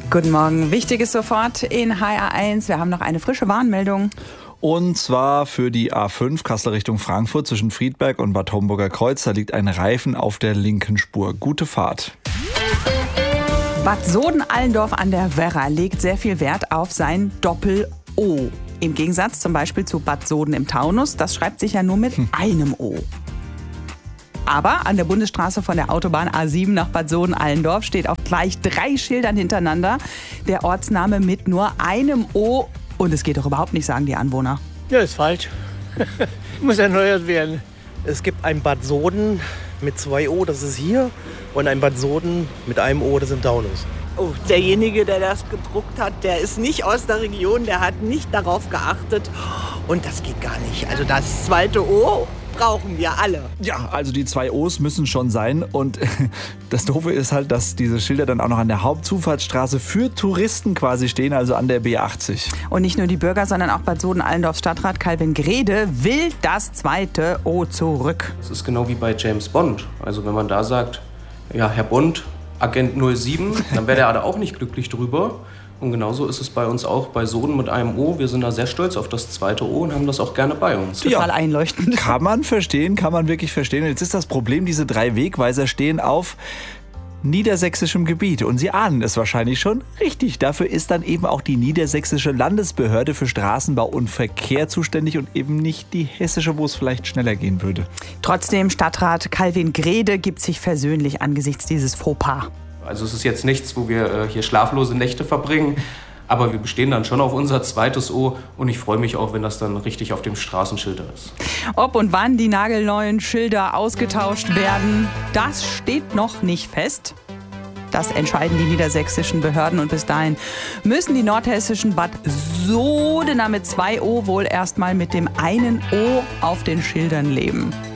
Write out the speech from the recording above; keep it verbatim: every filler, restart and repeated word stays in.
Guten Morgen. Wichtiges sofort in H R eins. Wir haben noch eine frische Warnmeldung. Und zwar für die A fünf Kassel Richtung Frankfurt zwischen Friedberg und Bad Homburger Kreuz. Da liegt ein Reifen auf der linken Spur. Gute Fahrt. Bad Soden-Allendorf an der Werra legt sehr viel Wert auf sein Doppel-O. Im Gegensatz zum Beispiel zu Bad Soden im Taunus. Das schreibt sich ja nur mit hm. einem O. Aber an der Bundesstraße von der Autobahn A sieben nach Bad Soden-Allendorf steht auf gleich drei Schildern hintereinander der Ortsname mit nur einem O. Und es geht doch überhaupt nicht, sagen die Anwohner. Ja, ist falsch. Muss erneuert werden. Es gibt ein Bad Soden mit zwei O, das ist hier. Und ein Bad Soden mit einem O, das ist im Taunus. Oh, derjenige, der das gedruckt hat, der ist nicht aus der Region, der hat nicht darauf geachtet. Und das geht gar nicht. Also das zweite O brauchen wir alle. Ja, also die zwei O's müssen schon sein. Und das Doofe ist halt, dass diese Schilder dann auch noch an der Hauptzufahrtsstraße für Touristen quasi stehen, also an der B achtzig. Und nicht nur die Bürger, sondern auch Bad Soden-Allendorfs Stadtrat Calvin Grede will das zweite O zurück. Das ist genau wie bei James Bond. Also wenn man da sagt, ja, Herr Bond, Agent null sieben, dann wäre der auch nicht glücklich drüber. Und genauso ist es bei uns auch bei Soden mit einem O. Wir sind da sehr stolz auf das zweite O und haben das auch gerne bei uns. Total ja, einleuchtend. Kann man verstehen, kann man wirklich verstehen. Und jetzt ist das Problem, diese drei Wegweiser stehen auf niedersächsischem Gebiet. Und Sie ahnen es wahrscheinlich schon richtig. Dafür ist dann eben auch die Niedersächsische Landesbehörde für Straßenbau und Verkehr zuständig und eben nicht die hessische, wo es vielleicht schneller gehen würde. Trotzdem, Stadtrat Calvin Grede gibt sich versöhnlich angesichts dieses Fauxpas. Also es ist jetzt nichts, wo wir äh, hier schlaflose Nächte verbringen, aber wir bestehen dann schon auf unser zweites O und ich freue mich auch, wenn das dann richtig auf dem Straßenschild ist. Ob und wann die nagelneuen Schilder ausgetauscht werden, das steht noch nicht fest. Das entscheiden die niedersächsischen Behörden und bis dahin müssen die nordhessischen Bad Sodener mit zwei O wohl erstmal mit dem einen O auf den Schildern leben.